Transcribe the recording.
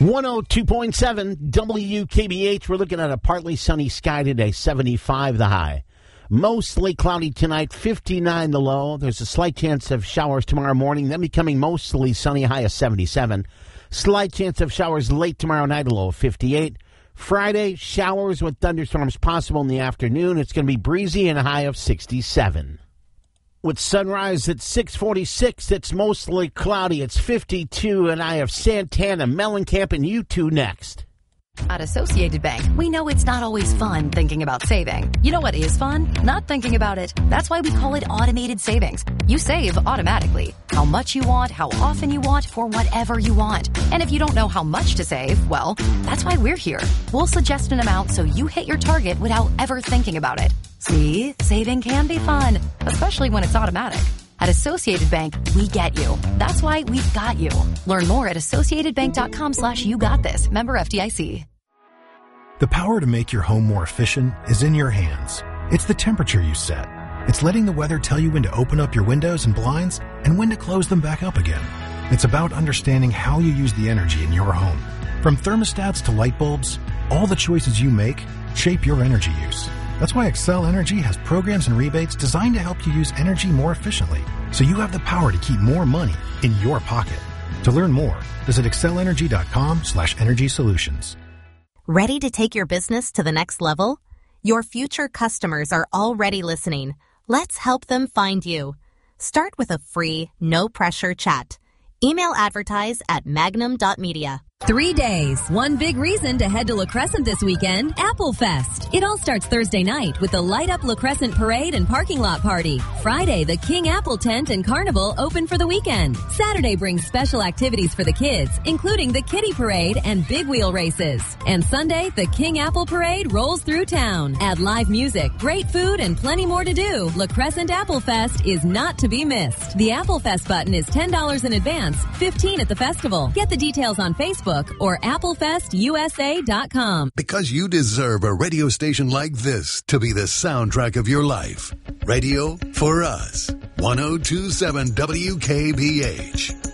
102.7 WKBH. We're looking at a partly sunny sky today, 75 the high. Mostly cloudy tonight, 59 the low. There's a slight chance of showers tomorrow morning, then becoming mostly sunny, high of 77. Slight chance of showers late tomorrow night, a low of 58. Friday, showers with thunderstorms possible in the afternoon. It's going to be breezy and a high of 67. With sunrise at 6:46, it's mostly cloudy. It's 52, and I have Santana, Mellencamp, and U2 next. At Associated Bank, we know it's not always fun thinking about saving. You know what is fun? Not thinking about it. That's why we call it automated savings. You save automatically. How much you want, how often you want, for whatever you want. And if you don't know how much to save, well, that's why we're here. We'll suggest an amount so you hit your target without ever thinking about it. See, saving can be fun, especially when it's automatic. At Associated Bank, we get you. That's why we've got you. Learn more at associatedbank.com/YouGotThis. Member FDIC. The power to make your home more efficient is in your hands. It's the temperature you set. It's letting the weather tell you when to open up your windows and blinds and when to close them back up again. It's about understanding how you use the energy in your home. From thermostats to light bulbs, all the choices you make shape your energy use. That's why Xcel Energy has programs and rebates designed to help you use energy more efficiently, so you have the power to keep more money in your pocket. To learn more, visit XcelEnergy.com/energy solutions. Ready to take your business to the next level? Your future customers are already listening. Let's help them find you. Start with a free, no-pressure chat. Email advertise at magnum.media. 3 days, one big reason to head to La Crescent this weekend, Apple Fest. It all starts Thursday night with the Light Up La Crescent Parade and Parking Lot Party. Friday, the King Apple Tent and Carnival open for the weekend. Saturday brings special activities for the kids, including the Kiddie Parade and Big Wheel races. And Sunday, the King Apple Parade rolls through town. Add live music, great food, and plenty more to do. La Crescent Apple Fest is not to be missed. The Apple Fest button is $10 in advance, $15 at the festival. Get the details on Facebook or applefestusa.com. Because you deserve a radio station like this to be the soundtrack of your life. Radio for us. 102.7 WKBH.